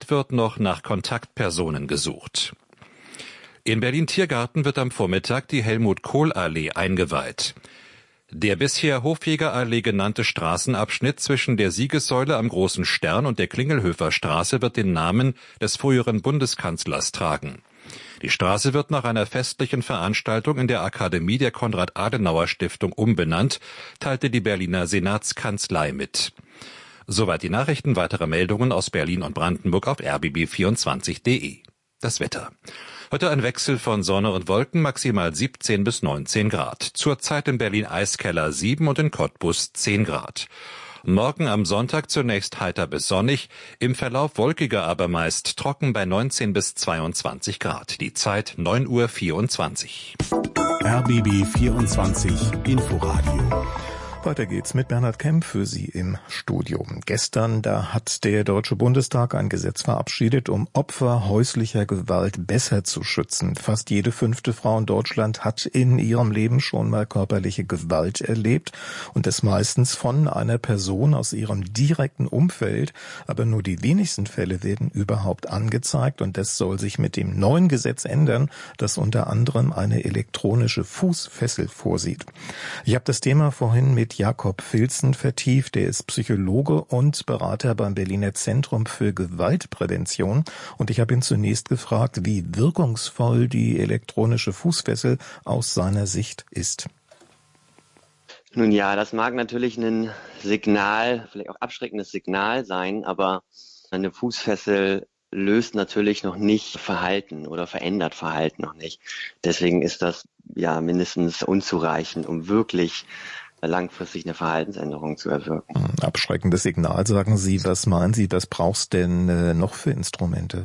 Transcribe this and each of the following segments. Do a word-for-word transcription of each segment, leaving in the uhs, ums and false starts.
Jetzt wird noch nach Kontaktpersonen gesucht. In Berlin-Tiergarten wird am Vormittag die Helmut-Kohl-Allee eingeweiht. Der bisher Hofjägerallee genannte Straßenabschnitt zwischen der Siegessäule am Großen Stern und der Klingelhöfer Straße wird den Namen des früheren Bundeskanzlers tragen. Die Straße wird nach einer festlichen Veranstaltung in der Akademie der Konrad-Adenauer-Stiftung umbenannt, teilte die Berliner Senatskanzlei mit. Soweit die Nachrichten. Weitere Meldungen aus Berlin und Brandenburg auf r b b vierundzwanzig punkt d e. Das Wetter. Heute ein Wechsel von Sonne und Wolken, maximal siebzehn bis neunzehn Grad. Zurzeit in Berlin Eiskeller sieben und in Cottbus zehn Grad. Morgen am Sonntag zunächst heiter bis sonnig, im Verlauf wolkiger, aber meist trocken bei neunzehn bis zweiundzwanzig Grad. Die Zeit neun Uhr vierundzwanzig. R B B vierundzwanzig Inforadio. Weiter geht's mit Bernhard Kemp für Sie im Studio. Gestern, da hat der Deutsche Bundestag ein Gesetz verabschiedet, um Opfer häuslicher Gewalt besser zu schützen. Fast jede fünfte Frau in Deutschland hat in ihrem Leben schon mal körperliche Gewalt erlebt und das meistens von einer Person aus ihrem direkten Umfeld. Aber nur die wenigsten Fälle werden überhaupt angezeigt und das soll sich mit dem neuen Gesetz ändern, das unter anderem eine elektronische Fußfessel vorsieht. Ich habe das Thema vorhin mit Jakob Filzen vertieft. Der ist Psychologe und Berater beim Berliner Zentrum für Gewaltprävention. Und ich habe ihn zunächst gefragt, wie wirkungsvoll die elektronische Fußfessel aus seiner Sicht ist. Nun ja, das mag natürlich ein Signal, vielleicht auch abschreckendes Signal sein, aber eine Fußfessel löst natürlich noch nicht Verhalten oder verändert Verhalten noch nicht. Deswegen ist das ja mindestens unzureichend, um wirklich langfristig eine Verhaltensänderung zu erwirken. Abschreckendes Signal, sagen Sie. Was meinen Sie, was brauchst denn äh, noch für Instrumente?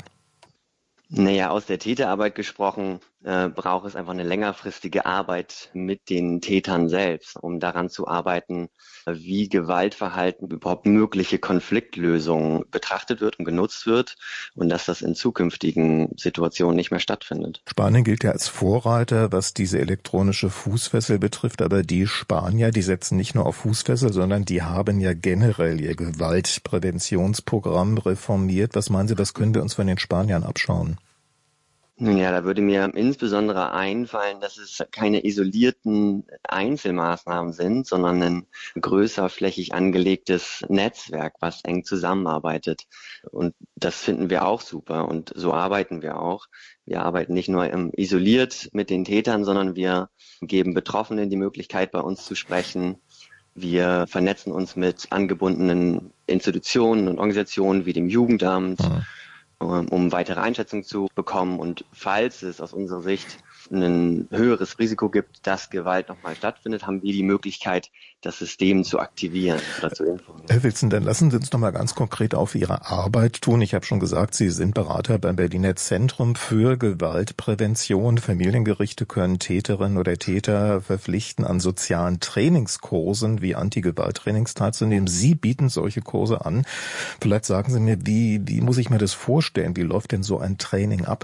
Naja, aus der Täterarbeit gesprochen, äh, braucht es einfach eine längerfristige Arbeit mit den Tätern selbst, um daran zu arbeiten, wie Gewaltverhalten, überhaupt mögliche Konfliktlösungen betrachtet wird und genutzt wird und dass das in zukünftigen Situationen nicht mehr stattfindet. Spanien gilt ja als Vorreiter, was diese elektronische Fußfessel betrifft, aber die Spanier, die setzen nicht nur auf Fußfessel, sondern die haben ja generell ihr Gewaltpräventionsprogramm reformiert. Was meinen Sie, was können wir uns von den Spaniern abschauen? Nun ja, da würde mir insbesondere einfallen, dass es keine isolierten Einzelmaßnahmen sind, sondern ein größer flächig angelegtes Netzwerk, was eng zusammenarbeitet. Und das finden wir auch super und so arbeiten wir auch. Wir arbeiten nicht nur isoliert mit den Tätern, sondern wir geben Betroffenen die Möglichkeit, bei uns zu sprechen. Wir vernetzen uns mit angebundenen Institutionen und Organisationen wie dem Jugendamt, ja, um weitere Einschätzungen zu bekommen. Und falls es aus unserer Sicht ein höheres Risiko gibt, dass Gewalt nochmal stattfindet, haben wir die Möglichkeit, das System zu aktivieren oder zu informieren. Herr Filzen, dann lassen Sie uns noch mal ganz konkret auf Ihre Arbeit tun. Ich habe schon gesagt, Sie sind Berater beim Berliner Zentrum für Gewaltprävention. Familiengerichte können Täterinnen oder Täter verpflichten, an sozialen Trainingskursen wie Anti-Gewalt-Trainings teilzunehmen. Sie bieten solche Kurse an. Vielleicht sagen Sie mir, wie, wie muss ich mir das vorstellen? Wie läuft denn so ein Training ab?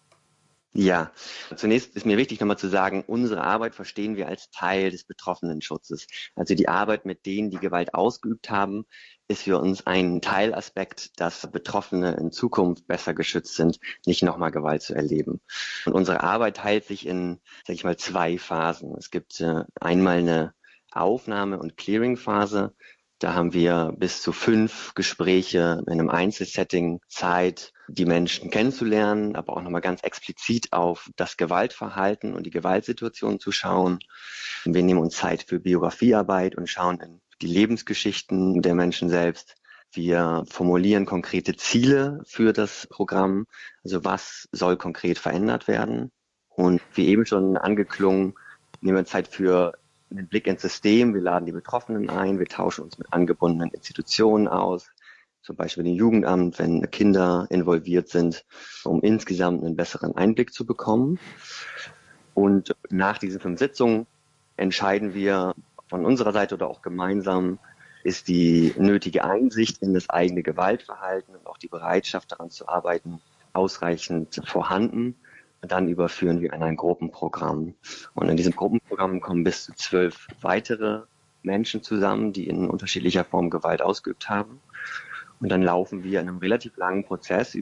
Ja, zunächst ist mir wichtig nochmal zu sagen, unsere Arbeit verstehen wir als Teil des Betroffenenschutzes. Also die Arbeit mit denen, die Gewalt ausgeübt haben, ist für uns ein Teilaspekt, dass Betroffene in Zukunft besser geschützt sind, nicht nochmal Gewalt zu erleben. Und unsere Arbeit teilt sich in, sag ich mal, zwei Phasen. Es gibt äh, einmal eine Aufnahme- und Clearing-Phase. Da haben wir bis zu fünf Gespräche in einem Einzelsetting Zeit, die Menschen kennenzulernen, aber auch nochmal ganz explizit auf das Gewaltverhalten und die Gewaltsituation zu schauen. Wir nehmen uns Zeit für Biografiearbeit und schauen in die Lebensgeschichten der Menschen selbst. Wir formulieren konkrete Ziele für das Programm, also was soll konkret verändert werden. Und wie eben schon angeklungen, nehmen wir Zeit für einen Blick ins System. Wir laden die Betroffenen ein, wir tauschen uns mit angebundenen Institutionen aus, zum Beispiel dem Jugendamt, wenn Kinder involviert sind, um insgesamt einen besseren Einblick zu bekommen. Und nach diesen fünf Sitzungen entscheiden wir von unserer Seite oder auch gemeinsam, ist die nötige Einsicht in das eigene Gewaltverhalten und auch die Bereitschaft daran zu arbeiten ausreichend vorhanden. Und dann überführen wir in ein Gruppenprogramm. Und in diesem Gruppenprogramm kommen bis zu zwölf weitere Menschen zusammen, die in unterschiedlicher Form Gewalt ausgeübt haben. Und dann laufen wir in einem relativ langen Prozess